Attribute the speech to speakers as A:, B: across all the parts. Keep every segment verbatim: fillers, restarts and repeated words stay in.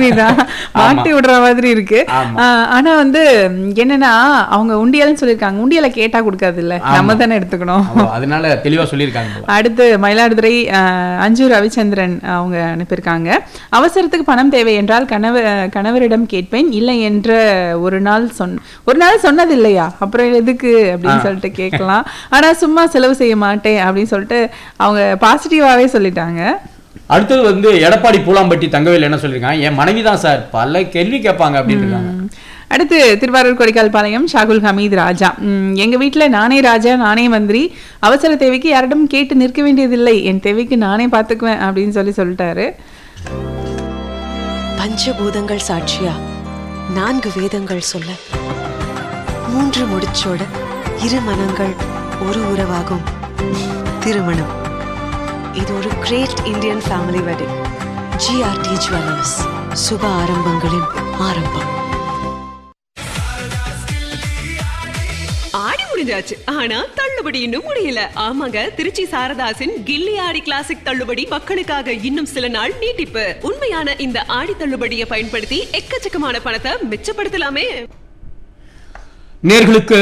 A: மாதிரிதான், மாட்டி விடுற மாதிரி இருக்கு. ஆனா வந்து என்னன்னா அவங்க உண்டியல்னு சொல்லிருக்காங்க, உண்டியலை கேட்டா கொடுக்காது இல்ல, நம்ம தானே எடுத்துக்கணும்,
B: அதனால தெளிவா சொல்லியிருக்காங்க.
A: அடுத்து மயிலாடுதுறை அஞ்சு ரவிச்சந்திரன் அவங்க அனுப்பியிருக்காங்க. அவசரத்துக்கு பணம் தேவை என்றால் கணவர் கணவரிடம் கேட்பேன், இல்லை என்ற ஒரு நாள் சொன்ன ஒரு நாள் சொன்னது இல்லையா, அப்புறம் எதுக்கு அப்படின்னு சொல்லிட்டு கேட்கலாம். ஆனா சும்மா செலவு செய்ய மாட்டேன் அப்படின்னு சொல்லிட்டு அவங்க பாசிட்டிவாவே சொல்லிட்டாங்க.
B: அடுத்தது வந்து எடப்பாடி பூலாம்பட்டி தங்கவேல் என்ன சொல்லிருக்காங்க, என் மனைவிதான் சார் பல கேள்வி கேட்பாங்க அப்படின்னு இருக்காங்க.
A: அடுத்து திருவாரூர் கொடிக்கால் பாளையம் ஷாகுல் ஹமீத் ராஜா, எங்க வீட்டுல நானே ராஜா நானே மந்திரி, அவசர தேவைக்கு யாரிடம் கேட்டு நிற்க வேண்டியதில்லை, என் தேவைக்கு நானே பாத்துக்குவேன் அப்படின்னு சொல்லி சொல்லிட்டாரு.
C: பஞ்சபூதங்கள் சாட்சியா நான்கு வேதங்கள் சொல்ல, மூன்று முடிச்சோட இரு மனங்கள் ஒரு உறவாகும் திருமணம். இது ஒரு great Indian family wedding. GRT jewellers, சுப ஆரம்பங்களின் ஆரம்பம்.
D: ஆடி முடிஞ்சாச்சு, ஆனா தள்ளுபடி இன்னும் முடியல. ஆமாங்க, திருச்சி சாரதாசின் கில்லி ஆடி கிளாசிக் தள்ளுபடி மக்களுக்காக இன்னும் சில நாள் நீட்டிப்பு. உண்மையான இந்த ஆடி தள்ளுபடியை பயன்படுத்தி எக்கச்சக்கமான பணத்தை மிச்சப்படுத்தலாமே.
B: நேர்களுக்கு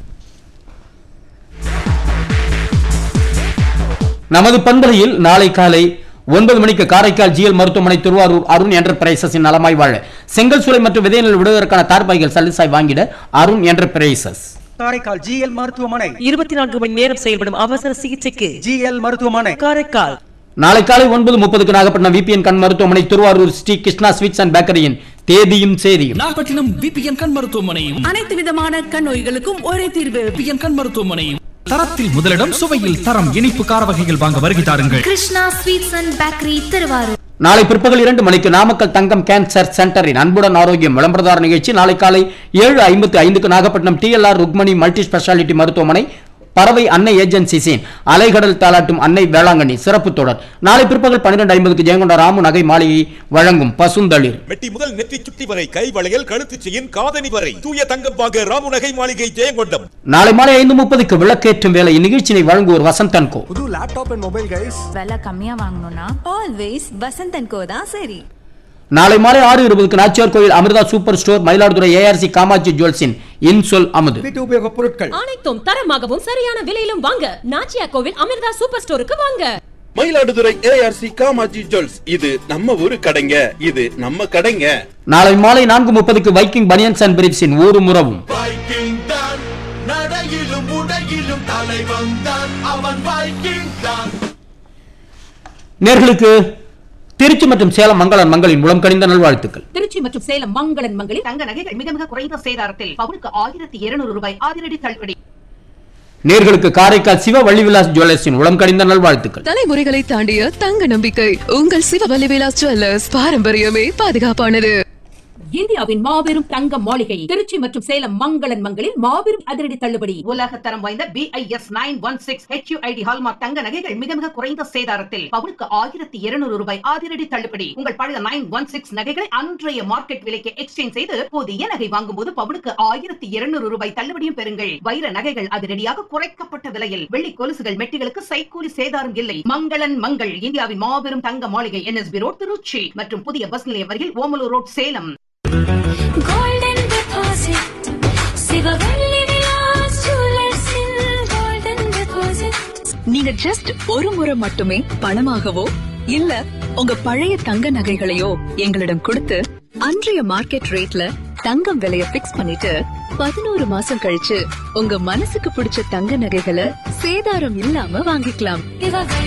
B: நமது பண்பலையில் நாளை காலை ஒன்பது மணிக்கு காரைக்கால் ஜிஎல் மருத்துவமனை திருவாரூர் அருண் என்டர்பிரைசஸின் நலமாய் வாழ செங்கல் சூளை மற்றும் விதைநெல் விடுவதற்கான தார்பாய்கள் சல்லிசாய் வாங்கிட அருண் என்டர்பிரைசஸ்.
E: காரைக்கால் ஜிஎல் மருத்துவமனை
F: இருபத்தி நான்கு மணி நேரம் செயல்படும் அவசர சிகிச்சைக்கு
E: ஜிஎல் மருத்துவமனை
F: காரைக்கால்.
B: நாளை காலை ஒன்பது முப்பதுக்கு நாகப்பட்டினம் விபிஎன் கண் மருத்துவமனை திருவாரூர் ஸ்ரீ கிருஷ்ணா ஸ்வீட்ஸ் அண்ட் பேக்கரியின் தேதியும் சேதியும்.
G: நாகப்பட்டினம் விபிஎன் கண் மருத்துவமனையும்
F: அனைத்து விதமான கண் நோய்களுக்கும் ஒரே தீர்வு.
G: விபிஎன் கண் மருத்துவமனையும் தரத்தில் முதலிடம், சுவையில் தரம், இனிப்பு கார வகைகள் வாங்க வருகை தாருங்கள்.
H: Krishna sweets and bakery Thiruvarur.
B: நாளை பிற்பகல் இரண்டு மணிக்கு நாமக்கல் தங்கம் கேன்சர் சென்டரின் அன்புடன் ஆரோக்கியம் விளம்பரதார நிகழ்ச்சி. நாளை காலை ஏழு ஐம்பத்தி ஐந்துக்கு Nagapattinam DLR Rukmani multi speciality மருத்துவமனை பறவை அன்னை ஏஜென்சிஸின் அலைகடல் தாளாட்டும் அன்னை வேளாங்கண்ணி சிறப்பு தொடர். நாளை பிற்பகல் பன்னிரண்டு ஐம்பதுக்கு ஜெயங்கொண்ட ராமு நகை மாளிகை வழங்கும் பசுந்தளிர்.
I: மெட்டி முதல் நெற்றி சுட்டி வரை கை வளையல் கழுத்து செயின் காதணி வரை தூய தங்கம் வாங்க ராமு நகை மாளிகை ஜெயங்கொண்டம்.
B: நாளை மாலை ஐந்து முப்பதுக்கு விளக்கேற்றும் வேலை இந்நிகழ்ச்சியை வழங்குவோர் வசந்தன் கோ.
J: புது லேப்டாப் அண்ட் மொபைல் கைஸ்
K: விலை கம்மியா வாங்கணும்னா ஆல்வேஸ் வசந்தன் கோ தான் சரி.
B: நாளை மாலை ஆறு இருபதுக்கு நாச்சியார் கோயில் Amrita super store Mayiladuthurai ARC Kamakshi ஜுவல்ஸின் இன்சொல் அமுது.
E: வீட்டு உபயோக பொருட்கள்
D: அனைத்தும் தரமாகவும் சரியான விலையிலும் வாங்க நாச்சியார் கோவில் அமிர்தா சூப்பர் ஸ்டோருக்கு வாங்க.
I: மயிலாடுதுறை ஏஆர்சி காமாட்சி ஜுவல்ஸ், இது நம்ம ஊரு கடைங்க, இது நம்ம கடைங்க.
B: நாளை மாலை நான்கு முப்பதுக்கு வைக்கிங் பனியன்ஸ் அண்ட் பிரீஃப்ஸின் ஊரும் உறவும்.
I: வைக்கிங் தான் நடையிலும் உடையிலும் தலைவன் தான் அவன் வைக்கிங் தான்.
B: நேர்களுக்கு திருச்சி மற்றும் சேலம் மங்களன் மங்களின் மூலம் கணிந்த நல்வாழ்த்துக்கள்.
D: திருச்சி மற்றும் சேலம் மங்களன் மங்களில்
L: தங்க நகைகள் மிக மிக குறைந்த சேதாரத்தில் பவுனுக்கு ஆயிரத்தி இருநூறு ரூபாய் அதிரடி தள்ளுபடி.
B: நேர்களுக்கு காரைக்கால் சிவ வள்ளிவிலாஸ் ஜுவல்லர்ஸின் உளம் கணிந்த நல்வாழ்த்துக்கள்.
M: தலைமுறைகளை தாண்டிய தங்க நம்பிக்கை உங்கள் சிவ வள்ளிவிலாஸ் ஜுவல்லர்ஸ், பாரம்பரியமே பாதுகாப்பானது.
D: இந்தியாவின் மாபெரும் தங்க மாளிகை திருச்சி மற்றும் சேலம் மங்களன் மங்களில் மாபெரும் அதிரடி தள்ளுபடி.
L: உலக தரம் வாய்ந்த BIS nine one six HUID hallmark தங்க நகைகள் மிக மிக குறைந்த சேதாரத்தில் பவுனுக்கு ஆயிரத்தி இருநூறு ரூபாய் அதிரடி தள்ளுபடி. உங்கள் பழைய நைன் ஒன் சிக்ஸ் நகைகளை அன்றைய மார்க்கெட் விலைக்கு எக்ஸ்சேஞ்ச் செய்து புதிய நகை வாங்கும் போது பவுனுக்கு ஆயிரத்தி இருநூறு ரூபாய் தள்ளுபடியும் பெறுங்கள். வைர நகைகள் அதிரடியாக குறைக்கப்பட்ட விலையில், வெள்ளி கொலுசுகள் மெட்டிகளுக்கு சைக்கூலி சேதாரம் இல்லை. மங்களன் மங்கள் இந்தியாவின் மாபெரும் தங்க மாளிகை என்எஸ்பி ரோட் திருச்சி மற்றும் புதிய பஸ் நிலையம் வரையில் Omalur road Salem.
H: Golden deposit Sivavalli Vilas ஜுவல்லர்ஸில் golden deposit.
M: நீங்க ஜஸ்ட் ஒரு முறை மட்டுமே பணமாகவோ இல்ல உங்க பழைய தங்க நகைகளையோ எங்களிடம் கொடுத்து அன்றைய மார்க்கெட் ரேட்ல தங்கம் விலைய பிக்ஸ் பண்ணிட்டு பதினோரு மாசம் கழிச்சு உங்க மனசுக்கு பிடிச்ச தங்க நகைகளை சேதாரம் இல்லாம வாங்கிக்கலாம்.